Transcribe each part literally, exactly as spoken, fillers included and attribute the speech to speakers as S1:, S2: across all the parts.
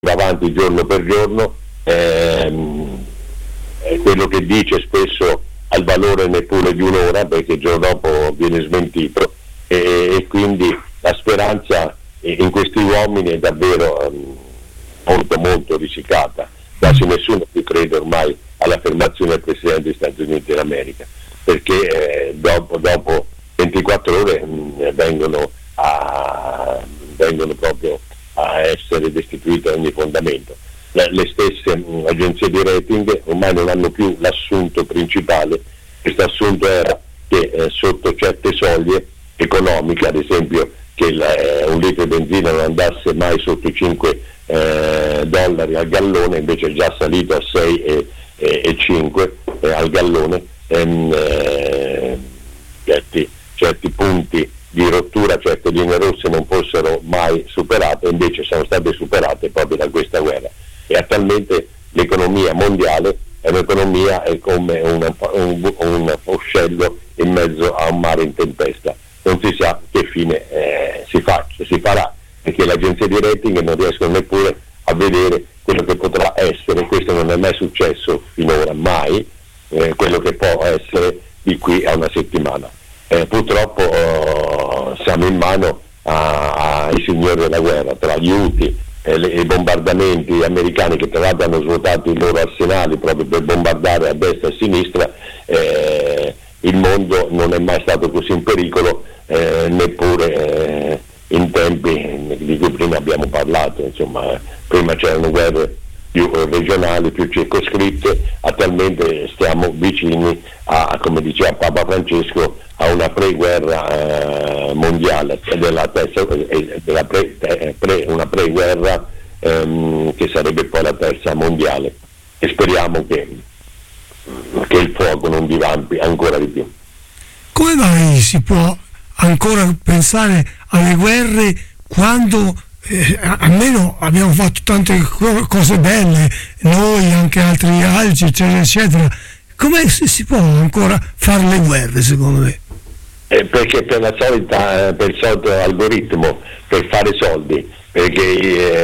S1: va avanti giorno per giorno, ehm, quello che dice spesso ha il valore neppure di un'ora, perché il giorno dopo viene smentito, e, e quindi la speranza in questi uomini è davvero um, molto molto risicata. Quasi nessuno più crede ormai all'affermazione del Presidente degli Stati Uniti d'America, perché eh, dopo, dopo ventiquattro ore mh, vengono, a, vengono proprio a essere destituite da ogni fondamento. Le, le stesse mh, agenzie di rating ormai non hanno più l'assunto principale. Questo assunto era che eh, sotto certe soglie economiche, ad esempio che il, eh, un litro di benzina non andasse mai sotto i cinque eh, dollari al gallone, invece è già salito a sei e, e, e cinque eh, al gallone, ehm, eh, certi, certi punti di rottura, certe linee rosse non fossero mai superate, invece sono state superate proprio da questa guerra, e attualmente l'economia mondiale è un'economia è come una, un, un vascello in mezzo a un mare in tempesta. Non si sa che fine eh, si, fa, si farà, perché le agenzie di rating non riescono neppure a vedere quello che potrà essere. Questo non è mai successo finora, mai, eh, quello che può essere di qui a una settimana. Eh, purtroppo oh, siamo in mano a, ai signori della guerra, tra gli Houthi e le, i bombardamenti americani, che tra l'altro hanno svuotato i loro arsenali proprio per bombardare a destra e a sinistra. eh, il mondo non è mai stato così in pericolo, eh, neppure eh, in tempi di cui prima abbiamo parlato. Insomma, prima c'erano guerre più eh, regionali, più circoscritte, attualmente stiamo vicini a, come diceva Papa Francesco, a una pre-guerra eh, mondiale, della terza, eh, della pre, eh, pre, una pre-guerra ehm, che sarebbe poi la terza mondiale, e speriamo che che il fuoco non divampi ancora di più.
S2: Come mai si può ancora pensare alle guerre quando eh, almeno abbiamo fatto tante cose belle, noi, anche altri alci, eccetera eccetera? Come si può ancora fare le guerre, secondo me?
S1: Eh, perché per la solita, eh, per il solito algoritmo, per fare soldi, perché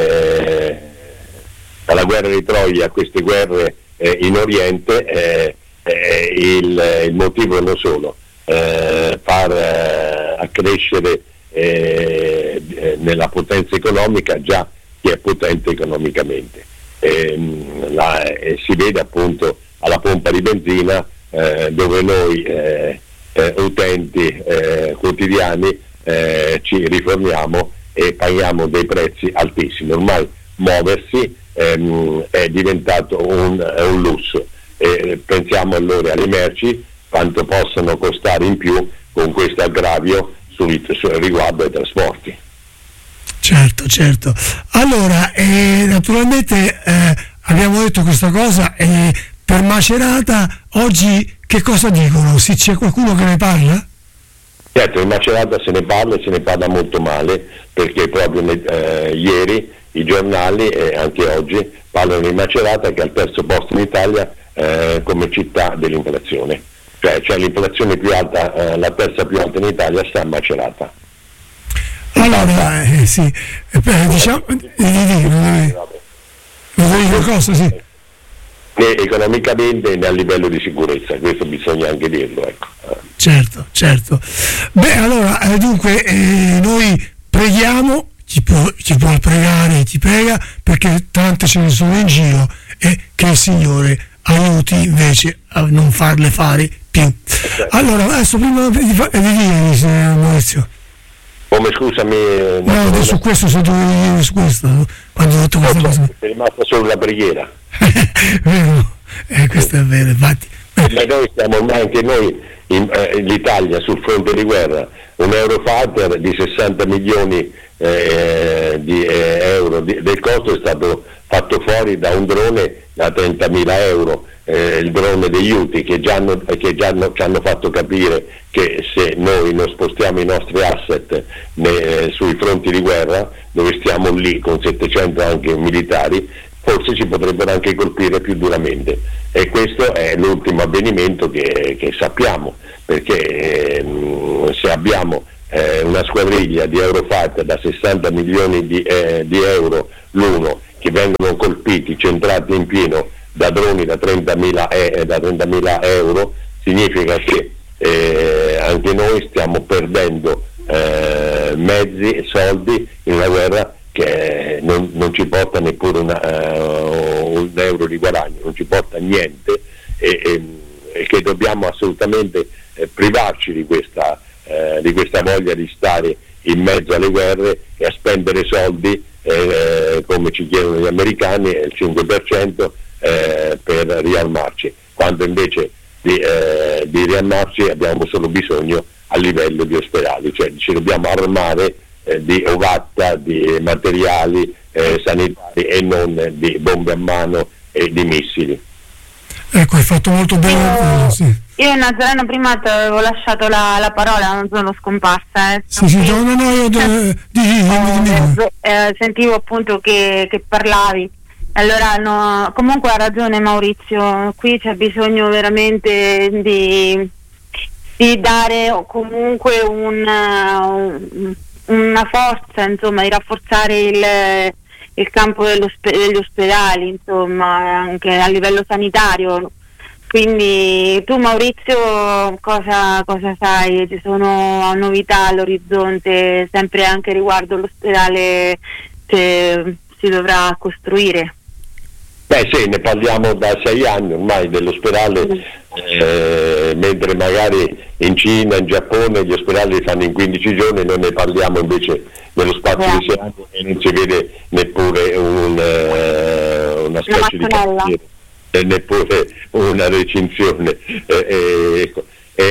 S1: eh, dalla guerra di Troia a queste guerre Eh, in Oriente eh, eh, il, il motivo è uno solo, eh, far eh, accrescere eh, nella potenza economica già chi è potente economicamente. Eh, la, eh, si vede appunto alla pompa di benzina eh, dove noi eh, eh, utenti eh, quotidiani eh, ci riforniamo e paghiamo dei prezzi altissimi. Ormai muoversi ehm, è diventato un, è un lusso, e pensiamo allora alle merci, quanto possono costare in più con questo aggravio sul, sul riguardo ai trasporti.
S2: Certo, certo. Allora, eh, naturalmente eh, abbiamo detto questa cosa, eh, per Macerata oggi che cosa dicono? Se c'è qualcuno che ne parla?
S1: Certo, in Macerata se ne parla e se ne parla molto male, perché proprio eh, ieri i giornali e anche oggi parlano di Macerata che è al terzo posto in Italia eh, come città dell'inflazione, cioè, cioè l'inflazione più alta, eh, la terza più alta in Italia sta a Macerata.
S2: Allora, eh, sì, eh, diciamo, non cosa, sì.
S1: Né economicamente né a livello di sicurezza, questo bisogna anche dirlo, ecco.
S2: Certo, certo. Beh, allora, eh, dunque, eh, noi preghiamo, ci può, ci può pregare, ti prega, perché tante ce ne sono in giro, e che il Signore aiuti invece a non farle fare più. Allora, adesso prima di, di dire, Maurizio.
S1: Come scusami?
S2: No, no, su questo sono io su questo, no? Quando ho detto questa cosa.
S1: È rimasta solo la preghiera.
S2: Vero, eh, questo è vero, infatti.
S1: Ma noi siamo ormai anche noi, in, eh, l'Italia sul fronte di guerra, un Eurofighter di sessanta milioni eh, di eh, euro di, del costo è stato fatto fuori da un drone da trentamila euro, eh, il drone degli Houthi, che già, hanno, che già hanno, ci hanno fatto capire che se noi non spostiamo i nostri asset ne, sui fronti di guerra, dove stiamo lì con settecento anche militari, forse ci potrebbero anche colpire più duramente, e questo è l'ultimo avvenimento che, che sappiamo, perché ehm, se abbiamo eh, una squadriglia di Eurofighter da sessanta milioni di, eh, di euro l'uno che vengono colpiti, centrati in pieno da droni da trentamila, e, da trentamila euro, significa che eh, anche noi stiamo perdendo eh, mezzi e soldi in una guerra che non, non ci porta neppure una, uh, un euro di guadagno, non ci porta niente, e, e, e che dobbiamo assolutamente eh, privarci di questa, eh, di questa voglia di stare in mezzo alle guerre e a spendere soldi eh, come ci chiedono gli americani, il cinque per cento eh, per riarmarci, quando invece di, eh, di riarmarci abbiamo solo bisogno a livello di ospedali, cioè ci dobbiamo armare eh, di ovatta, di materiali eh, sanitari e non di bombe a mano e di missili.
S2: Ecco, hai fatto molto bene.
S3: Io,
S2: sì.
S3: io Nazareno prima ti avevo lasciato la, la parola, non sono scomparsa. Eh.
S2: Sì, sì, no, no, no, io de- di, di, di, di.
S3: Eh, sentivo appunto che, che parlavi. Allora, no, comunque ha ragione Maurizio, qui c'è bisogno veramente di, di dare comunque un, un, una forza, insomma, di rafforzare il, il campo degli ospedali, insomma, anche a livello sanitario. Quindi tu Maurizio cosa, cosa sai? Ci sono novità all'orizzonte sempre anche riguardo l'ospedale che si dovrà costruire?
S1: Beh sì, ne parliamo da sei anni ormai dell'ospedale, eh, mentre magari in Cina, in Giappone gli ospedali li fanno in quindici giorni, noi ne parliamo invece nello spazio yeah. di sei anni e non si vede neppure un, eh, una specie di cantiere, eh, neppure una recinzione. Eh, eh, ecco.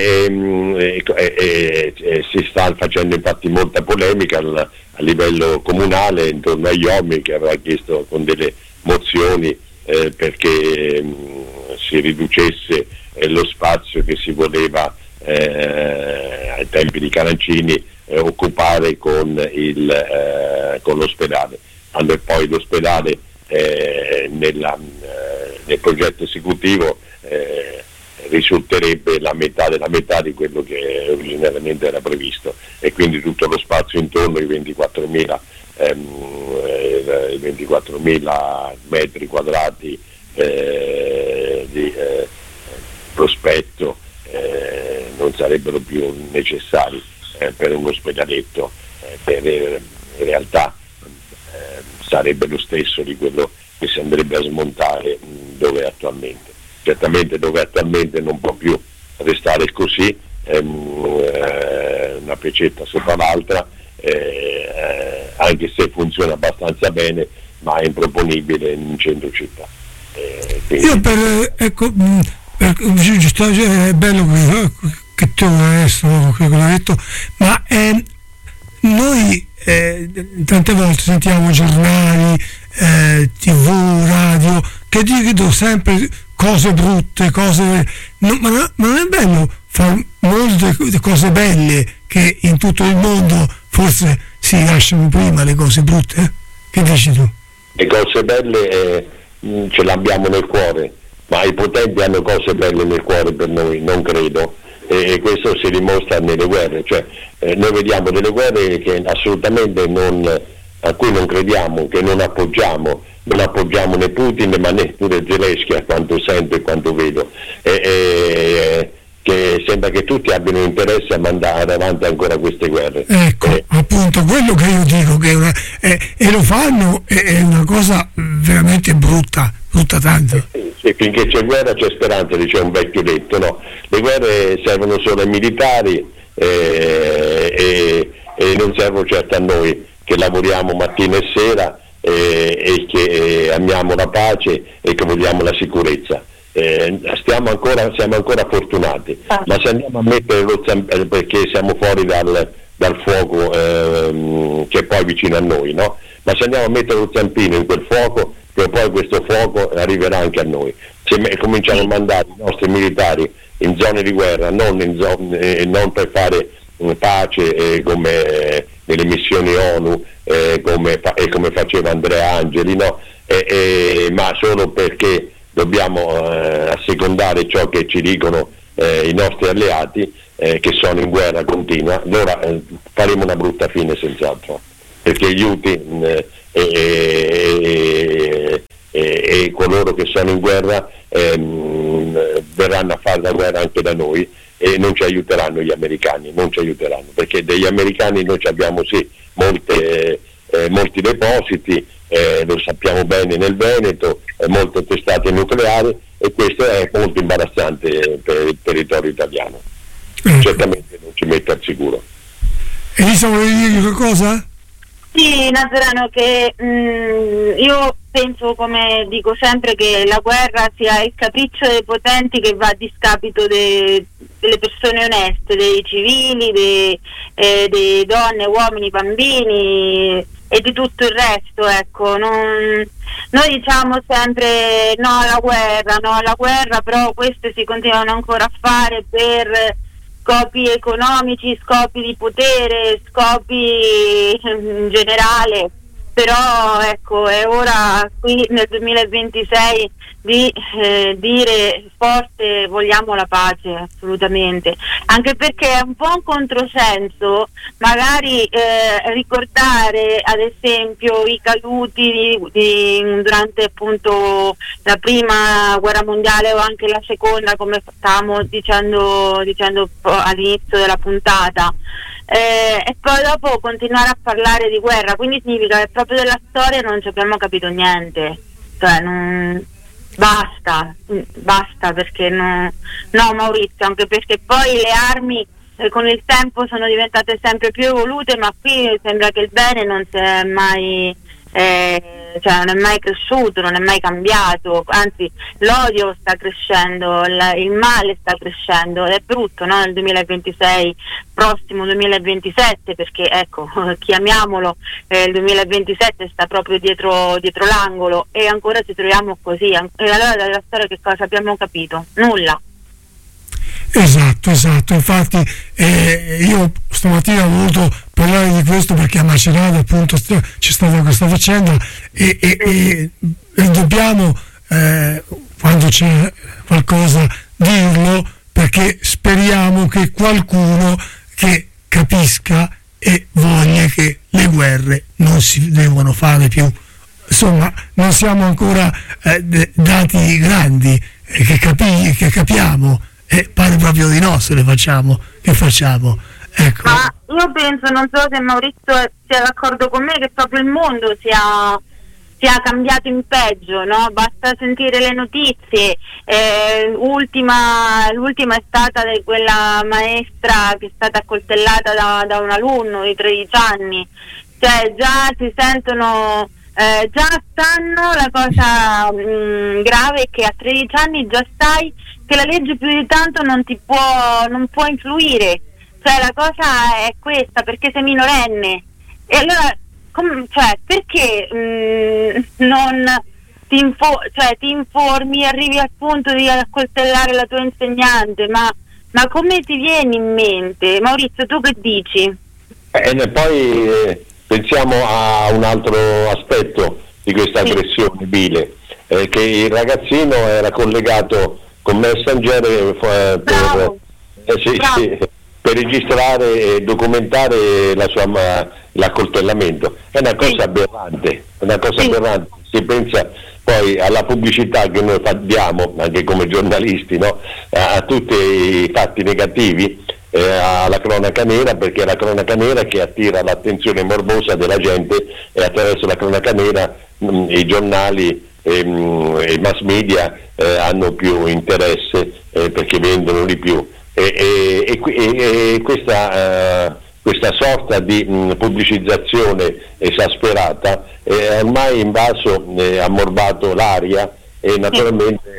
S1: E, e, e, e si sta facendo infatti molta polemica al, a livello comunale intorno a Iomi, che aveva chiesto con delle mozioni eh, perché mh, si riducesse eh, lo spazio che si voleva eh, ai tempi di Carancini eh, occupare con, il, eh, con l'ospedale, quando poi l'ospedale eh, nella, eh, nel progetto esecutivo eh, risulterebbe la metà della metà di quello che originariamente era previsto, e quindi tutto lo spazio intorno ai ventiquattromila ehm, eh, i ventiquattromila metri quadrati eh, di eh, prospetto eh, non sarebbero più necessari eh, per un ospedaletto, eh, per, in realtà eh, sarebbe lo stesso di quello che si andrebbe a smontare mh, dove è attualmente. Certamente dove attualmente non può più restare così, ehm, eh, una pecetta sopra l'altra, eh, anche se funziona abbastanza bene, ma è improponibile in centro città. Eh, quindi...
S2: Io per, ecco, per, giusto, è bello che tu adesso l'hai detto, ma eh, noi eh, tante volte sentiamo giornali, eh, tv, radio, che dicono sempre cose brutte, cose no, ma, no, ma non è bello fare molte cose belle che in tutto il mondo forse si lasciano prima le cose brutte? Eh? Che dici tu?
S1: Le cose belle eh, ce l'abbiamo nel cuore, ma i potenti hanno cose belle nel cuore per noi, non credo, e, e questo si dimostra nelle guerre, cioè eh, noi vediamo delle guerre che assolutamente non, a cui non crediamo, che non appoggiamo. Non appoggiamo né Putin ma neppure Zelensky, a quanto sento e quanto vedo, e, e, che sembra che tutti abbiano interesse a mandare avanti ancora queste guerre.
S2: Ecco, eh. appunto quello che io dico, che è una, è, e lo fanno, è, è una cosa veramente brutta, brutta tanto.
S1: Eh, sì, finché c'è guerra c'è speranza, dice un vecchio detto, no? Le guerre servono solo ai militari eh, e, e non servono certo a noi che lavoriamo mattina e sera Eh, e che eh, amiamo la pace e che vogliamo la sicurezza. Eh, stiamo ancora, siamo ancora fortunati, ma se andiamo a mettere lo zampino, perché siamo fuori dal, dal fuoco ehm, che è poi vicino a noi, no? Ma se andiamo a mettere lo zampino in quel fuoco, che poi questo fuoco arriverà anche a noi. Se me, cominciamo a mandare i nostri militari in zone di guerra, non, in zone, eh, non per fare eh, pace eh, come eh, nelle missioni ONU, eh, come, fa, e come faceva Andrea Angeli, no? eh, eh, ma solo perché dobbiamo eh, assecondare ciò che ci dicono eh, i nostri alleati eh, che sono in guerra continua, allora eh, faremo una brutta fine senz'altro, perché gli Houthi eh, eh, e coloro che sono in guerra ehm, verranno a fare la guerra anche da noi e non ci aiuteranno gli americani, non ci aiuteranno, perché degli americani noi abbiamo sì molte, eh, molti depositi, eh, lo sappiamo bene nel Veneto, eh, molte testate nucleari, e questo è molto imbarazzante per il territorio italiano.
S2: Ecco.
S1: Certamente non ci mette al sicuro.
S2: Elisa, volevi dirgli qualcosa?
S3: Sì, Nazareno, che mh, io penso, come dico sempre, che la guerra sia il capriccio dei potenti che va a discapito de, delle persone oneste, dei civili, dei, eh, dei donne, uomini, bambini e di tutto il resto, ecco. Non, noi diciamo sempre no alla guerra, no alla guerra, però queste si continuano ancora a fare per scopi economici, scopi di potere, scopi in generale, però ecco, è ora qui nel duemilaventisei di eh, dire forte vogliamo la pace, assolutamente, anche perché è un po' un controsenso magari eh, ricordare ad esempio i caduti di, di, durante appunto la prima guerra mondiale o anche la seconda, come stavamo dicendo, dicendo all'inizio della puntata. Eh, e poi dopo continuare a parlare di guerra, quindi significa che proprio della storia non ci abbiamo capito niente, cioè non, basta, basta perché no, no Maurizio, anche perché poi le armi eh, con il tempo sono diventate sempre più evolute, ma qui sembra che il bene non si è mai eh, cioè non è mai cresciuto, non è mai cambiato, anzi l'odio sta crescendo, il, il male sta crescendo, ed è brutto, no? Nel duemilaventisei, prossimo duemilaventisette, perché ecco, chiamiamolo eh, il duemilaventisette sta proprio dietro, dietro l'angolo, e ancora ci troviamo così. E allora dalla storia che cosa abbiamo capito? Nulla.
S2: Esatto, esatto, infatti eh, io stamattina ho voluto parlare di questo perché a Macerata appunto st- c'è stata questa faccenda e, e, e, e dobbiamo eh, quando c'è qualcosa dirlo, perché speriamo che qualcuno che capisca e voglia che le guerre non si devono fare più. Insomma, non siamo ancora eh, d- dati grandi eh, che, capi- che capiamo. E eh, pare proprio di no se le facciamo, che facciamo? Ecco.
S3: Ma io penso, non so se Maurizio sia d'accordo con me, che proprio il mondo sia, sia cambiato in peggio, no? Basta sentire le notizie, eh, ultima, l'ultima è stata di quella maestra che è stata accoltellata da, da un alunno di tredici anni, cioè già si sentono... Eh, già stanno, la cosa mh, grave è che a tredici anni già sai che la legge più di tanto non ti può, non può influire, cioè la cosa è questa, perché sei minorenne, e allora com- cioè, perché mh, non ti, info- cioè, ti informi, arrivi al punto di accoltellare la tua insegnante, ma, ma come ti viene in mente? Maurizio, tu che dici?
S1: E eh, poi eh, pensiamo a un altro aspetto di questa aggressione vile, eh, che il ragazzino era collegato con Messenger eh, per, eh, sì, sì, per registrare e documentare la sua, ma, l'accoltellamento. È una cosa sì. aberrante, una cosa sì. aberrante. Si pensa poi alla pubblicità che noi diamo, anche come giornalisti, no? a, a tutti i fatti negativi, eh, alla cronaca nera, perché è la cronaca nera che attira l'attenzione morbosa della gente, e attraverso la cronaca nera mh, i giornali e i mass media eh, hanno più interesse eh, perché vendono di più, e, e, e, e questa, uh, questa sorta di mh, pubblicizzazione esasperata è ormai invaso, eh, ha morbato l'aria, e naturalmente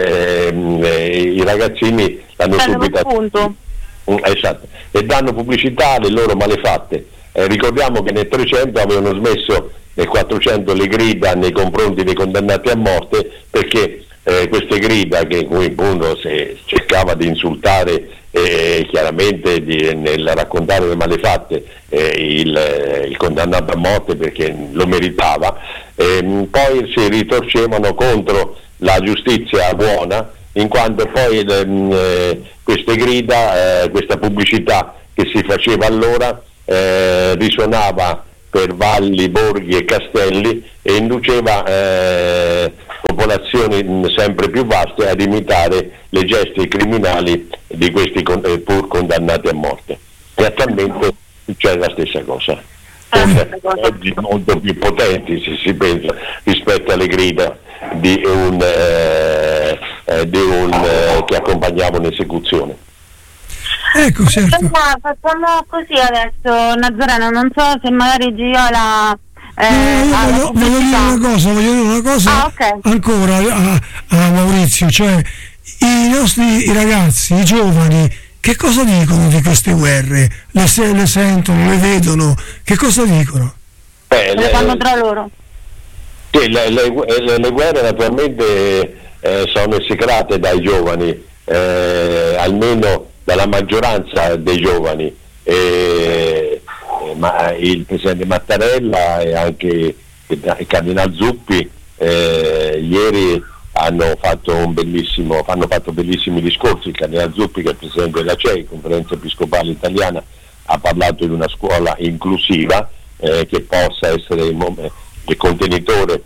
S1: eh, i ragazzini l'hanno subito esatto, e danno pubblicità alle loro malefatte. Eh, ricordiamo che nel trecento avevano smesso, nel quattrocento, le grida nei confronti dei condannati a morte, perché eh, queste grida, che cui appunto si cercava di insultare eh, chiaramente di, nel raccontare le malefatte eh, il, il condannato a morte perché lo meritava, eh, poi si ritorcevano contro la giustizia buona, in quanto poi eh, queste grida, eh, questa pubblicità che si faceva allora eh, risuonava per valli, borghi e castelli, e induceva eh, popolazioni azioni mh, sempre più vaste ad imitare le gesti criminali di questi con, eh, pur condannati a morte. E attualmente succede la stessa cosa, con mezzi molto più potenti, se si pensa, rispetto alle grida di un, eh, eh, di un eh, che accompagnava un'esecuzione.
S2: Ecco, certo.
S3: Facciamo così adesso, Nazareno, non so se magari Giola eh,
S2: no, no, voglio, voglio dire una cosa, voglio dire una cosa
S3: ah, okay.
S2: ancora a, a Maurizio, cioè i nostri i ragazzi, i giovani, che cosa dicono di queste guerre? Le, se, le sentono, le vedono, che cosa dicono?
S1: Beh,
S3: le, le fanno tra loro.
S1: Sì, le, le, le, le guerre naturalmente eh, sono esecrate dai giovani, eh, almeno dalla maggioranza dei giovani, eh, ma il presidente Mattarella e anche il cardinal Zuppi eh, ieri hanno fatto un bellissimo, hanno fatto bellissimi discorsi. Il cardinal Zuppi, che è il presidente della C E I, Conferenza Episcopale Italiana, ha parlato di una scuola inclusiva eh, che possa essere il, il contenitore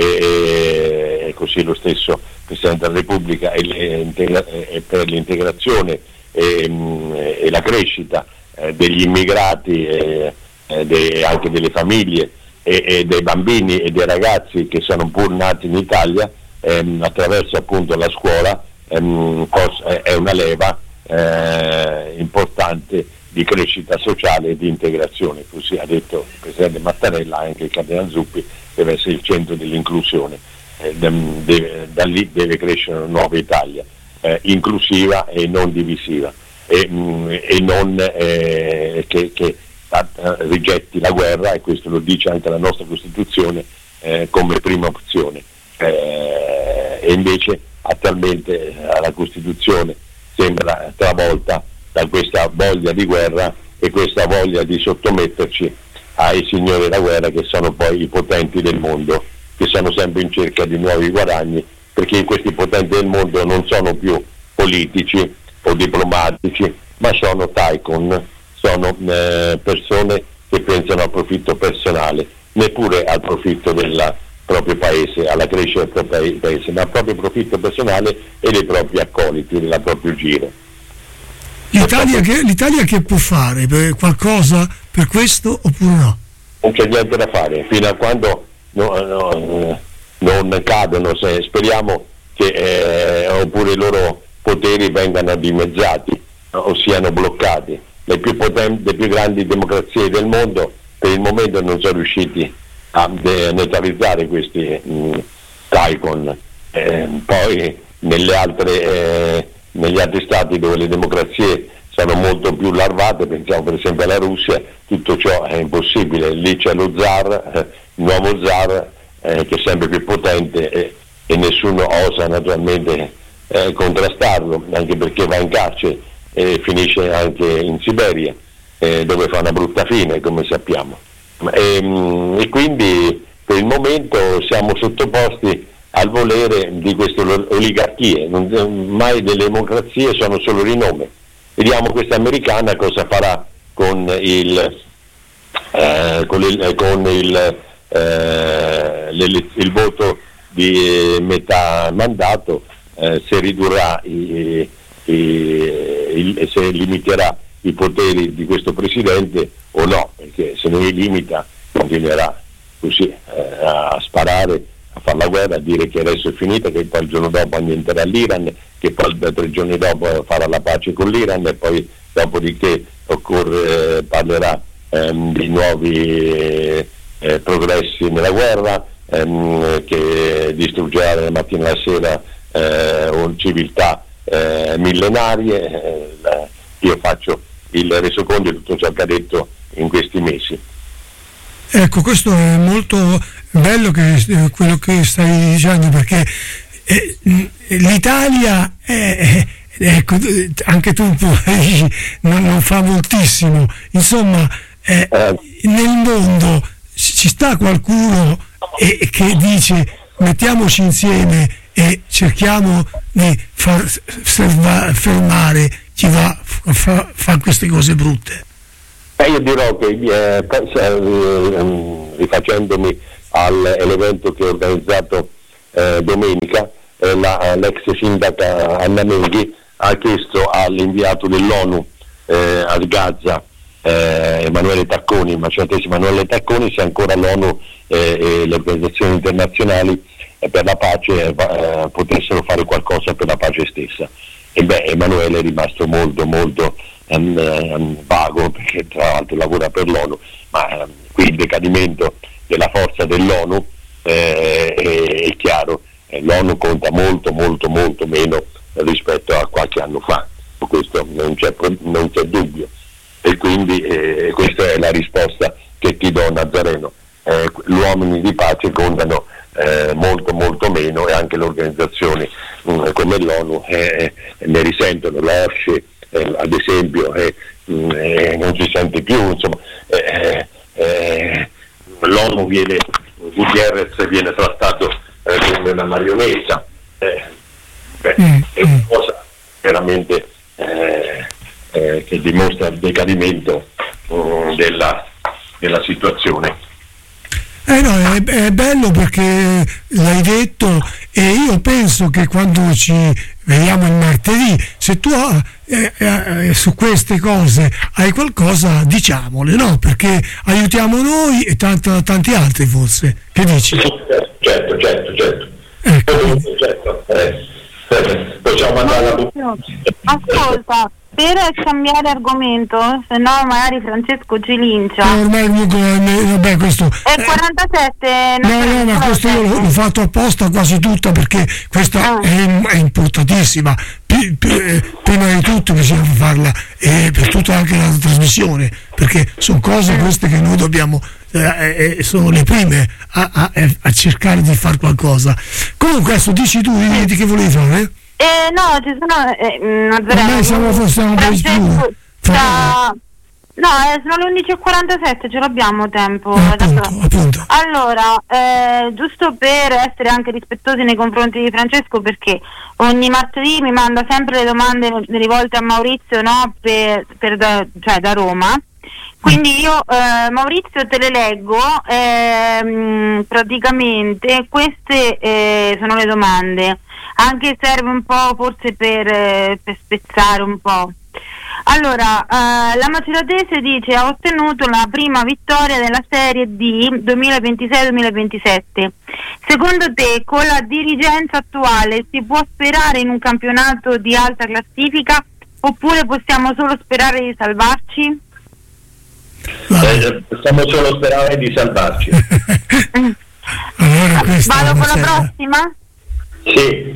S1: e, e così lo stesso Presidente della Repubblica e, le, e per l'integrazione e, e la crescita eh, degli immigrati e eh, de, anche delle famiglie e, e dei bambini e dei ragazzi che sono pur nati in Italia ehm, attraverso appunto la scuola ehm, pos- è una leva eh, importante di crescita sociale e di integrazione. Così ha detto il Presidente Mattarella, anche il Cardinal Zuppi deve essere il centro dell'inclusione, eh, deve, da lì deve crescere una nuova Italia eh, inclusiva e non divisiva e, mh, e non eh, che, che uh, rigetti la guerra, e questo lo dice anche la nostra Costituzione eh, come prima opzione eh, e invece attualmente eh, la Costituzione sembra travolta da questa voglia di guerra e questa voglia di sottometterci ai signori della guerra, che sono poi i potenti del mondo, che sono sempre in cerca di nuovi guadagni, perché questi potenti del mondo non sono più politici o diplomatici, ma sono tycoon, sono eh, persone che pensano al profitto personale, neppure al profitto del proprio paese, alla crescita del proprio paese, ma al proprio profitto personale e dei propri accoliti, del proprio giro.
S2: L'Italia che, l'Italia che può fare per qualcosa per questo oppure no?
S1: Non c'è niente da fare fino a quando no, no, non cadono, se, speriamo che eh, oppure i loro poteri vengano dimezzati o siano bloccati. Le più potenti, le più grandi democrazie del mondo per il momento non sono riusciti a de- neutralizzare questi mh, tycoon. Eh, poi nelle altre eh, negli altri stati dove le democrazie sono molto più larvate, pensiamo per esempio alla Russia, tutto ciò è impossibile. Lì c'è lo zar, eh, il nuovo zar eh, che è sempre più potente eh, e nessuno osa naturalmente eh, contrastarlo, anche perché va in carcere e finisce anche in Siberia eh, dove fa una brutta fine, come sappiamo. E, e quindi per il momento siamo sottoposti al volere di queste oligarchie. Non, mai delle democrazie sono solo di nome. Vediamo questa americana cosa farà con il eh, con il, con il, eh, il voto di metà mandato, eh, se ridurrà i, i, i, se limiterà i poteri di questo presidente o no, perché se non li limita continuerà così eh, a sparare, a fare la guerra, a dire che adesso è finita, che poi il giorno dopo annienterà l'Iran, che poi tre giorni dopo farà la pace con l'Iran e poi dopodiché occorre, eh, parlerà ehm, di nuovi eh, progressi nella guerra, ehm, che distruggerà dalla mattina alla sera eh, civiltà eh, millenarie. Eh, io faccio il resoconto di tutto ciò che ha detto in questi mesi.
S2: Ecco, questo è molto bello che, eh, quello che stai dicendo, perché eh, l'Italia è, è, ecco, anche tu puoi, non, non fa moltissimo, insomma eh, eh. nel mondo ci sta qualcuno eh, che dice mettiamoci insieme e cerchiamo di far ferma, fermare chi va a fa, fa queste cose brutte.
S1: Eh, io dirò che eh, rifacendomi all'evento che ho organizzato eh, domenica eh, la, l'ex sindaca Anna Meghi ha chiesto all'inviato dell'ONU eh, a Gaza, eh, Emanuele Tacconi, il macciatese Emanuele Tacconi, se ancora l'ONU eh, e le organizzazioni internazionali eh, per la pace eh, potessero fare qualcosa per la pace stessa. E beh, Emanuele è rimasto molto molto um, um, vago, perché tra l'altro lavora per l'ONU, ma um, qui il decadimento della forza dell'ONU eh, è, è chiaro, eh, l'ONU conta molto molto molto meno rispetto a qualche anno fa, questo non c'è, non c'è dubbio, e quindi eh, questa è la risposta che ti do, Nazareno. Eh, gli uomini di pace contano eh, molto molto meno, e anche le organizzazioni mh, come l'ONU eh, ne risentono. La O S C E eh, ad esempio eh, mh, non si sente più, insomma eh, eh, l'ONU viene, Gutierrez viene trattato eh, come una marionetta, eh, beh, è una cosa veramente eh, eh, che dimostra il decadimento uh, della, della situazione.
S2: Eh no, è, è bello perché l'hai detto, e io penso che quando ci vediamo il martedì, se tu eh, eh, su queste cose hai qualcosa, diciamole, no? Perché aiutiamo noi e tanto, tanti altri forse. Che dici?
S1: Certo, certo, certo.
S2: Ecco.
S1: certo eh, eh, possiamo mandare la...
S3: Ascolta, per cambiare argomento, se no magari Francesco ci lincia.
S2: No, ormai vabbè, questo
S3: è quarantasette.
S2: No, no, ma questo io l'ho, l'ho fatto apposta quasi tutta, perché questa ah. è, è importantissima. P- p- prima di tutto bisogna farla e per tutta anche la trasmissione, perché sono cose queste che noi dobbiamo eh, eh, sono le prime a, a, a cercare di fare qualcosa. Comunque adesso dici tu di, di che volevi fare?
S3: Eh, no, ci sono eh,
S2: ormai siamo forse un po' di più.
S3: Fra... No, eh, sono le undici e quarantasette, ce l'abbiamo tempo.
S2: Eh, appunto, appunto.
S3: Allora, eh, giusto per essere anche rispettosi nei confronti di Francesco, perché ogni martedì mi manda sempre le domande rivolte a Maurizio, no? Per, per da, cioè da Roma. Quindi io, eh, Maurizio, te le leggo, eh, praticamente queste eh, sono le domande, anche serve un po' forse per, eh, per spezzare un po'. Allora, eh, la Maceratese dice ha ottenuto la prima vittoria della Serie D duemilaventisei duemilaventisette. Secondo te, con la dirigenza attuale si può sperare in un campionato di alta classifica, oppure possiamo solo sperare di salvarci?
S1: Eh, possiamo solo sperare di salvarci.
S2: Allora,
S3: vado con la prossima?
S1: Sì.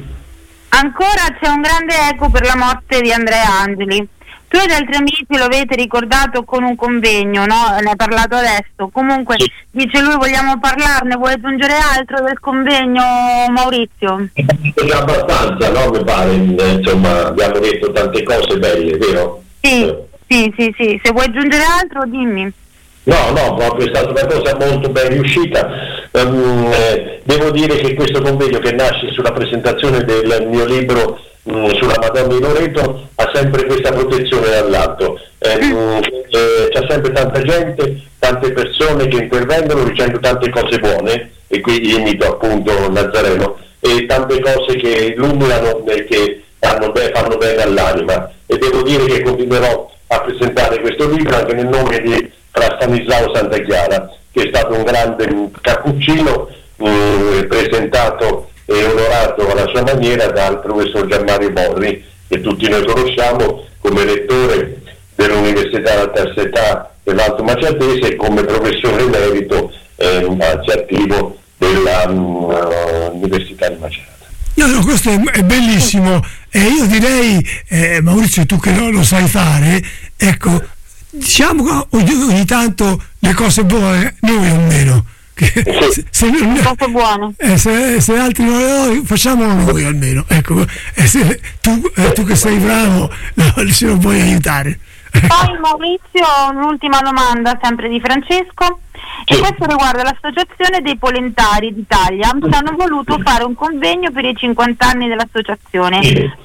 S3: Ancora c'è un grande eco per la morte di Andrea Angeli. Tu ed altri amici lo avete ricordato con un convegno, no? Ne hai parlato adesso. Comunque, sì. Dice lui, vogliamo parlarne, vuoi aggiungere altro del convegno, Maurizio?
S1: Già abbastanza, no? Mi pare, insomma, abbiamo detto tante cose belle, vero?
S3: Sì, eh. sì, sì, sì. Se vuoi aggiungere altro, dimmi.
S1: No, no, proprio è stata una cosa molto ben riuscita. Um, eh, devo dire che questo convegno, che nasce sulla presentazione del mio libro um, sulla Madonna di Loreto, ha sempre questa protezione dall'alto. Eh, um, eh, c'è sempre tanta gente, tante persone che intervengono dicendo tante cose buone, e qui imito appunto Nazareno, e tante cose che illuminano e che fanno, be- fanno bene all'anima. E devo dire che continuerò a presentare questo libro anche nel nome di Fra Stanislao Santachiara, che è stato un grande cappuccino, eh, presentato e onorato alla sua maniera dal professor Gianmario Borri, che tutti noi conosciamo come rettore dell'Università della Terza Età dell'Alto Maciatese e come professore emerito eh, anzi attivo dell'Università um, di Macerata.
S2: No, no, questo è, è bellissimo, e io direi, eh, Maurizio, tu che non lo sai fare, ecco, diciamo ogni, ogni tanto le cose buone, noi almeno. Che, se, se, non,
S3: cose buone.
S2: Eh, se, se altri non le ho, facciamolo noi almeno. Ecco, eh, se, tu, eh, tu che sei bravo, no, ce lo puoi aiutare.
S3: Poi Maurizio, un'ultima domanda sempre di Francesco, e questo riguarda l'associazione dei polentari d'Italia, che hanno voluto fare un convegno per i cinquanta anni dell'associazione.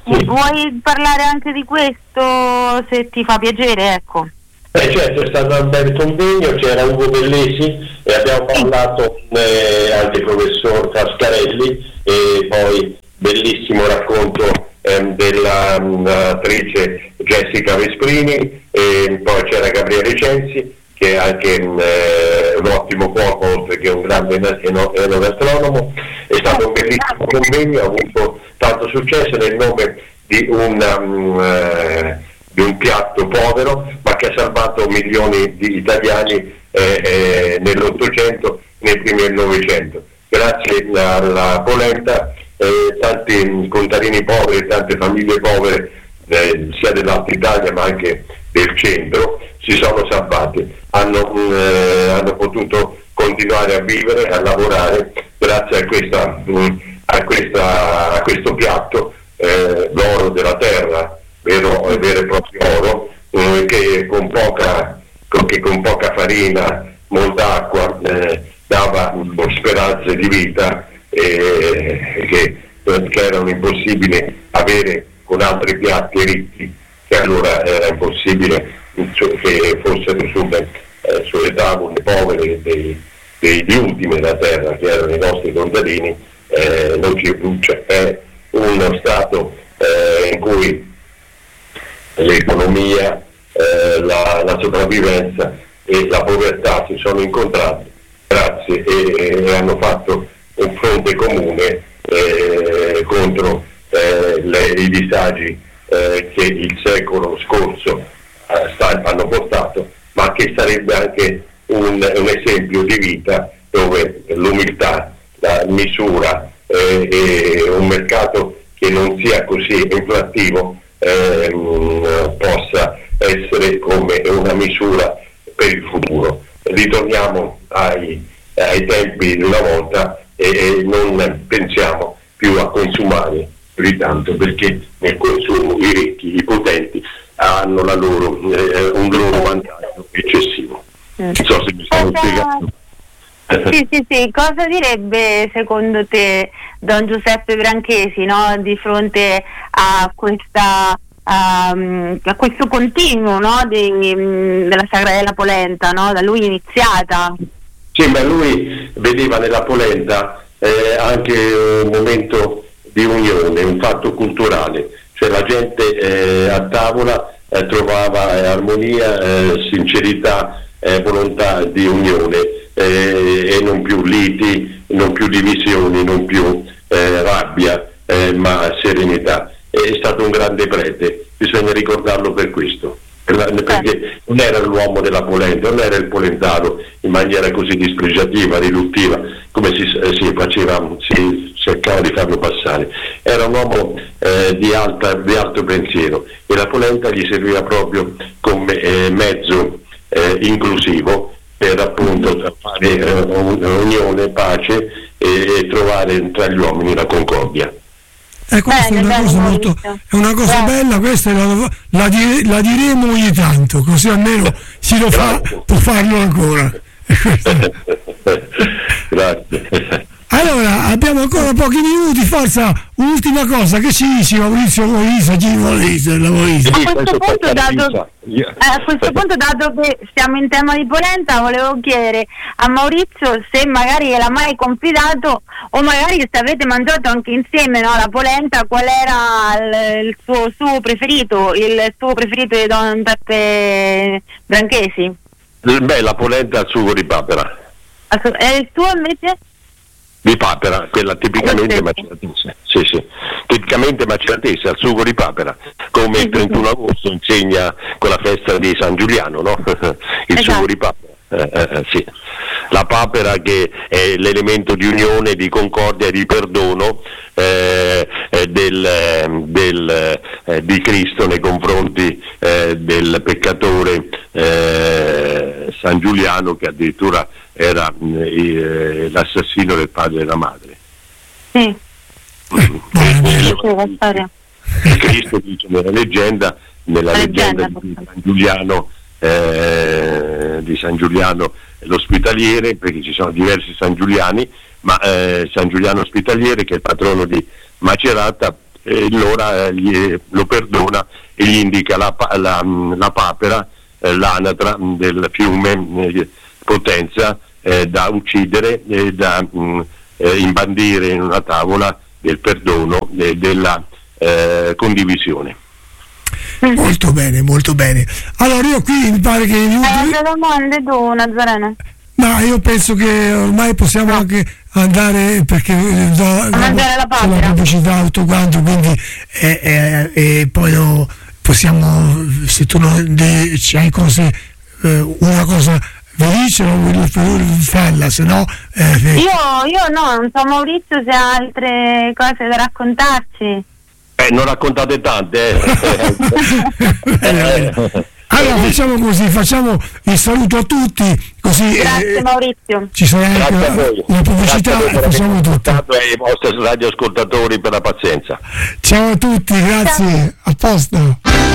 S3: Vuoi parlare anche di questo, se ti fa piacere? Ecco.
S1: Eh certo, è stato un bel convegno, c'era Ugo Bellesi e abbiamo parlato eh, anche il professor Frascarelli, e poi bellissimo racconto ehm, dell'attrice Jessica Vesprini, e poi c'era Gabriele Censi, che è anche eh, un ottimo cuoco, oltre che un grande enogastronomo. È stato un bellissimo convegno, ha avuto tanto successo nel nome di un, um, eh, di un piatto povero, ma che ha salvato milioni di italiani eh, eh, nell'Ottocento, nei primi del Novecento. Grazie alla polenta eh, tanti contadini poveri, tante famiglie povere, eh, sia dell'Alta Italia ma anche del centro, si sono salvati, hanno, eh, hanno potuto continuare a vivere, a lavorare grazie a, questa, a, questa, a questo piatto, eh, l'oro della terra, vero, vero e proprio oro, eh, che, con poca, che con poca farina, molta acqua, eh, dava speranze di vita eh, che, che erano impossibili avere con altri piatti ricchi, che allora era impossibile che fossero sulle, eh, sulle tavole povere dei, dei, degli ultimi della terra, che erano i nostri contadini. Eh, non ci, cioè, è uno stato eh, in cui l'economia, eh, la, la sopravvivenza e la povertà si sono incontrati, grazie, e, e hanno fatto un fronte comune eh, contro eh, le, i disagi eh, che il secolo scorso eh, sta, hanno portato, ma che sarebbe anche un, un esempio di vita dove l'umiltà, la misura eh, e un mercato che non sia così inflattivo eh, possa essere come una misura per il futuro. Ritorniamo ai, ai tempi di una volta e, e non pensiamo più a consumare più di tanto, perché nel consumo i ricchi, i potenti hanno la loro, eh, un loro vantaggio eccessivo. Non so se mi sono spiegato.
S3: Sì, sì, sì. Cosa direbbe secondo te Don Giuseppe Branchesi, no? Di fronte a questa Um, a questo continuo, no, di, um, della sagra della polenta, no, da lui iniziata?
S1: Sì, ma lui vedeva nella polenta eh, anche un momento di unione, un fatto culturale, cioè la gente eh, a tavola eh, trovava eh, armonia, eh, sincerità, eh, volontà di unione eh, e non più liti, non più divisioni, non più eh, rabbia, eh, ma serenità. È stato un grande prete, bisogna ricordarlo per questo, perché non era l'uomo della polenta, non era il polentaro in maniera così dispregiativa, riduttiva, come si, si faceva, si cercava di farlo passare. Era un uomo eh, di, alta, di alto pensiero, e la polenta gli serviva proprio come eh, mezzo eh, inclusivo per appunto fare eh, unione, pace e, e trovare tra gli uomini la concordia.
S2: Eh, questa bene, è una cosa molto, è una cosa eh. bella, questa la, la, dire, la diremo ogni tanto, così almeno si lo fa, può farlo ancora.
S1: Grazie.
S2: Allora, abbiamo ancora pochi minuti, forza, ultima cosa, che ci dici Maurizio Moisa, chi Moisa, la Moisa?
S3: A questo punto, dato, eh, a questo punto, dato che stiamo in tema di polenta, volevo chiedere a Maurizio se magari gliel'ha mai confidato, o magari se avete mangiato anche insieme, no, la polenta, qual era il, il suo suo preferito, il suo preferito di Don Peppe Branchesi?
S1: Beh, la polenta al sugo di papera.
S3: E il tuo invece?
S1: Di papera, quella tipicamente maceratese, sì, sì, tipicamente maceratese al sugo di papera, come il trentuno agosto insegna quella festa di San Giuliano, no? Il esatto. Sugo di papera. Eh, eh, sì. La papera che è l'elemento di unione, di concordia e di perdono eh, eh, del, del, eh, di Cristo nei confronti eh, del peccatore eh, San Giuliano, che addirittura era eh, l'assassino del padre e della madre.
S3: Sì.
S1: Cristo dice nella leggenda, nella leggenda, leggenda di San Giuliano Eh, di San Giuliano l'Ospitaliere, perché ci sono diversi San Giuliani, ma eh, San Giuliano Ospitaliere, che è il patrono di Macerata, eh, allora eh, gli, lo perdona e gli indica la, la, la papera, eh, l'anatra del fiume eh, Potenza, eh, da uccidere e da, mh, eh, imbandire in una tavola del perdono e della eh, condivisione.
S2: Molto bene, molto bene. Allora io qui mi pare che
S3: hai altre domande tu, Nazareno?
S2: ma io penso che ormai possiamo no. anche andare, perché do,
S3: a mangiare la papera,
S2: la pubblicità tutto quanto, quindi eh, eh, eh, poi no, possiamo, se tu non c'hai cose, eh, una cosa felice o falla, se no eh,
S3: io, io no, non so Maurizio se ha altre cose da raccontarci.
S1: Eh, non raccontate tante, eh.
S2: Allora facciamo così, facciamo il saluto a tutti, così
S3: grazie
S2: eh,
S3: Maurizio.
S2: Ci sarà anche la, la pubblicità e facciamo tutto.
S1: E ai vostri radioascoltatori per la pazienza.
S2: Ciao a tutti, grazie, ciao. A posto.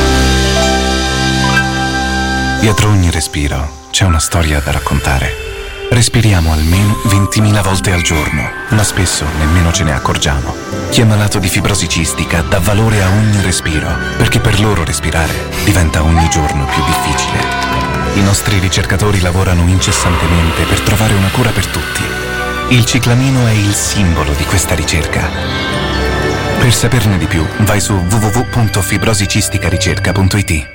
S4: Dietro ogni respiro c'è una storia da raccontare. Respiriamo almeno ventimila volte al giorno, ma spesso nemmeno ce ne accorgiamo. Chi è malato di fibrosi cistica dà valore a ogni respiro, perché per loro respirare diventa ogni giorno più difficile. I nostri ricercatori lavorano incessantemente per trovare una cura per tutti. Il ciclamino è il simbolo di questa ricerca. Per saperne di più, vai su w w w punto fibrosicisticaricerca punto i t.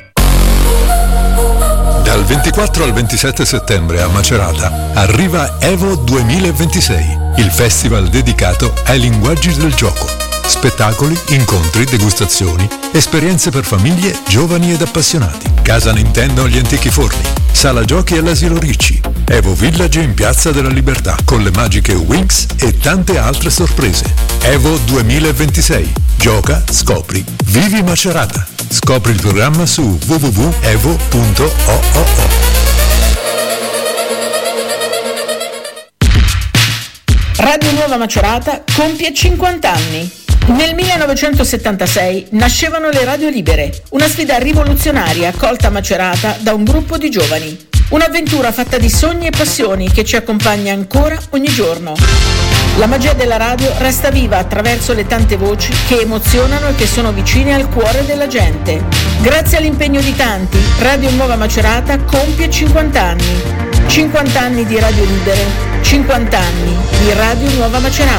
S5: Dal ventiquattro al ventisette settembre a Macerata arriva Evo duemilaventisei, il festival dedicato ai linguaggi del gioco. Spettacoli, incontri, degustazioni, esperienze per famiglie, giovani ed appassionati. Casa Nintendo agli Antichi Forni, Sala Giochi all'Asilo Ricci, Evo Village in Piazza della Libertà con le magiche Winx e tante altre sorprese. Evo duemilaventisei. Gioca, scopri, vivi Macerata. Scopri il programma su w w w punto evo punto o o o.
S6: Radio Nuova Macerata compie cinquanta anni. Nel millenovecentosettantasei nascevano le Radio Libere, una sfida rivoluzionaria accolta a Macerata da un gruppo di giovani. Un'avventura fatta di sogni e passioni che ci accompagna ancora ogni giorno. La magia della radio resta viva attraverso le tante voci che emozionano e che sono vicine al cuore della gente. Grazie all'impegno di tanti, Radio Nuova Macerata compie cinquanta anni. cinquanta anni di Radio Libere, cinquanta anni di Radio Nuova Macerata.